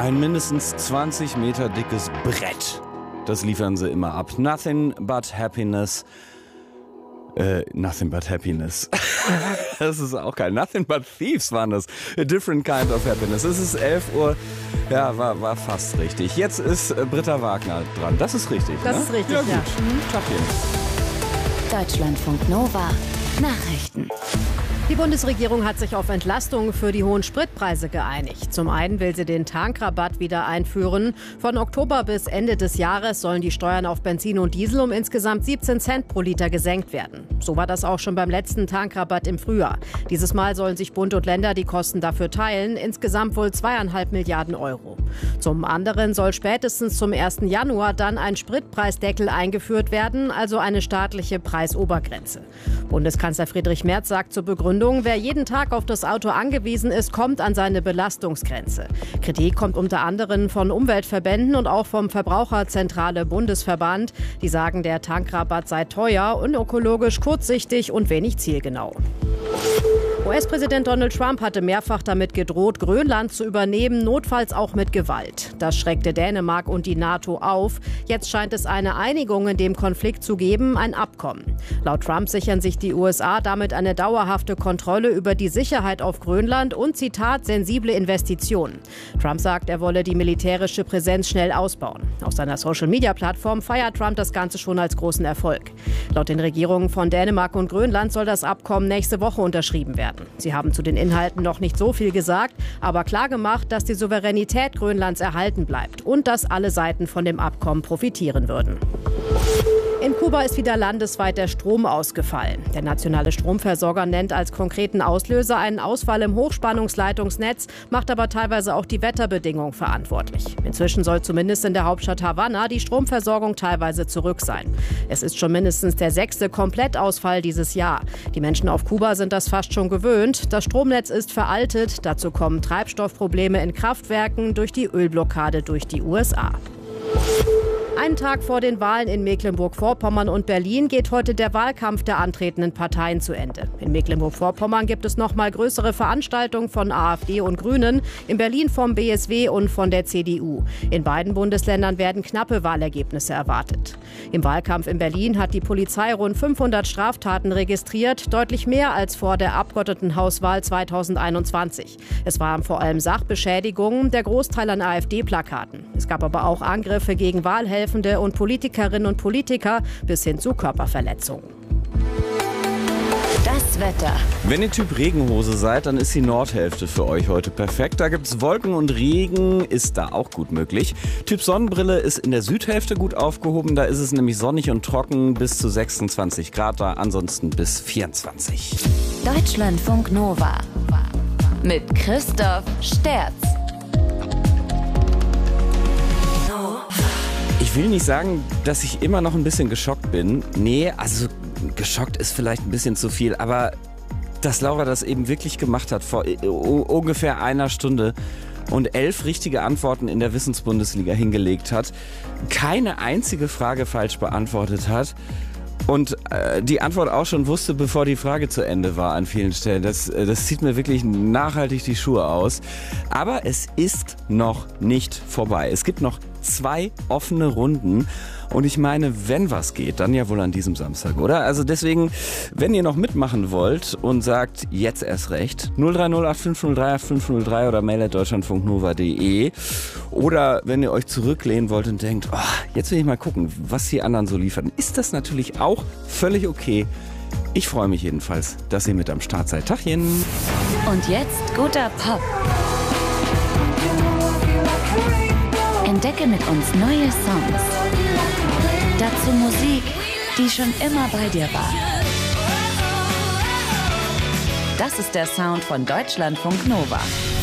Ein mindestens 20 Meter dickes Brett. Das liefern sie immer ab. Nothing but happiness. Nothing but happiness. Das ist auch geil. Nothing but thieves waren das. A different kind of happiness. Es ist 11 Uhr. Ja, war fast richtig. Jetzt ist Britta Wagner dran. Das ist richtig, Das ne? ist richtig, ja. Gut. ja. Deutschlandfunk Nova. Nachrichten. Die Bundesregierung hat sich auf Entlastungen für die hohen Spritpreise geeinigt. Zum einen will sie den Tankrabatt wieder einführen. Von Oktober bis Ende des Jahres sollen die Steuern auf Benzin und Diesel um insgesamt 17 Cent pro Liter gesenkt werden. So war das auch schon beim letzten Tankrabatt im Frühjahr. Dieses Mal sollen sich Bund und Länder die Kosten dafür teilen. Insgesamt wohl 2,5 Milliarden Euro. Zum anderen soll spätestens zum 1. Januar dann ein Spritpreisdeckel eingeführt werden, also eine staatliche Preisobergrenze. Bundeskanzler Friedrich Merz sagt zur Begründung, wer jeden Tag auf das Auto angewiesen ist, kommt an seine Belastungsgrenze. Kritik kommt unter anderem von Umweltverbänden und auch vom Verbraucherzentrale Bundesverband. Die sagen, der Tankrabatt sei teuer, unökologisch, kurzsichtig und wenig zielgenau. US-Präsident Donald Trump hatte mehrfach damit gedroht, Grönland zu übernehmen, notfalls auch mit Gewalt. Das schreckte Dänemark und die NATO auf. Jetzt scheint es eine Einigung in dem Konflikt zu geben, ein Abkommen. Laut Trump sichern sich die USA damit eine dauerhafte Kontrolle über die Sicherheit auf Grönland und, Zitat, sensible Investitionen. Trump sagt, er wolle die militärische Präsenz schnell ausbauen. Auf seiner Social-Media-Plattform feiert Trump das Ganze schon als großen Erfolg. Laut den Regierungen von Dänemark und Grönland soll das Abkommen nächste Woche unterschrieben werden. Sie haben zu den Inhalten noch nicht so viel gesagt, aber klargemacht, dass die Souveränität Grönlands erhalten bleibt und dass alle Seiten von dem Abkommen profitieren würden. In Kuba ist wieder landesweit der Strom ausgefallen. Der nationale Stromversorger nennt als konkreten Auslöser einen Ausfall im Hochspannungsleitungsnetz, macht aber teilweise auch die Wetterbedingungen verantwortlich. Inzwischen soll zumindest in der Hauptstadt Havanna die Stromversorgung teilweise zurück sein. Es ist schon mindestens der 6. Komplettausfall dieses Jahr. Die Menschen auf Kuba sind das fast schon gewöhnt. Das Stromnetz ist veraltet. Dazu kommen Treibstoffprobleme in Kraftwerken durch die Ölblockade durch die USA. Einen Tag vor den Wahlen in Mecklenburg-Vorpommern und Berlin geht heute der Wahlkampf der antretenden Parteien zu Ende. In Mecklenburg-Vorpommern gibt es noch mal größere Veranstaltungen von AfD und Grünen, in Berlin vom BSW und von der CDU. In beiden Bundesländern werden knappe Wahlergebnisse erwartet. Im Wahlkampf in Berlin hat die Polizei rund 500 Straftaten registriert, deutlich mehr als vor der Abgeordnetenhauswahl 2021. Es waren vor allem Sachbeschädigungen, der Großteil an AfD-Plakaten. Es gab aber auch Angriffe gegen Wahlhelfende und Politikerinnen und Politiker bis hin zu Körperverletzungen. Das Wetter. Wenn ihr Typ Regenhose seid, dann ist die Nordhälfte für euch heute perfekt. Da gibt es Wolken und Regen, ist da auch gut möglich. Typ Sonnenbrille ist in der Südhälfte gut aufgehoben. Da ist es nämlich sonnig und trocken, bis zu 26 Grad da, ansonsten bis 24. Deutschlandfunk Nova. Mit Christoph Sterz. Ich will nicht sagen, dass ich immer noch ein bisschen geschockt bin. Nee, also geschockt ist vielleicht ein bisschen zu viel. Aber dass Laura das eben wirklich gemacht hat vor ungefähr einer Stunde und 11 richtige Antworten in der Wissensbundesliga hingelegt hat, keine einzige Frage falsch beantwortet hat und die Antwort auch schon wusste, bevor die Frage zu Ende war an vielen Stellen. Das zieht mir wirklich nachhaltig die Schuhe aus. Aber es ist noch nicht vorbei. Es gibt noch 2 offene Runden. Und ich meine, wenn was geht, dann ja wohl an diesem Samstag, oder? Also deswegen, wenn ihr noch mitmachen wollt und sagt, jetzt erst recht, 03085038503 oder mail@deutschlandfunknova.de. Oder wenn ihr euch zurücklehnen wollt und denkt, oh, jetzt will ich mal gucken, was die anderen so liefern, ist das natürlich auch völlig okay. Ich freue mich jedenfalls, dass ihr mit am Start seid. Tachchen! Und jetzt guter Pop. Entdecke mit uns neue Songs. Dazu Musik, die schon immer bei dir war. Das ist der Sound von Deutschlandfunk Nova.